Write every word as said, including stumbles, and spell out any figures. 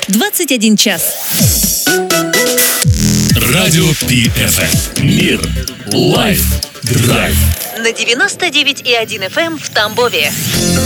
двадцать один час. Радио Пи Эф Эм. Мир. Лайф. Драйв. На девяносто девять и один эф эм в Тамбове.